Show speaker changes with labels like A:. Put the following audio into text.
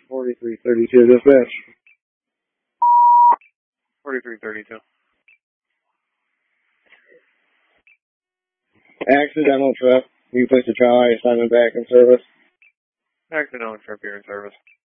A: 4332 dispatch.
B: 4332.
A: Accidental trip. You placed a trial assignment back in service.
B: Accidental trip here in service.